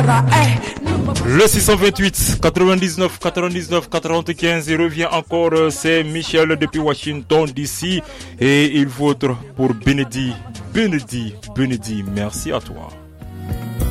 Le 628 99 99 95 il revient encore, c'est Michel depuis Washington DC et il vote pour Benedi. Benedi, merci à toi.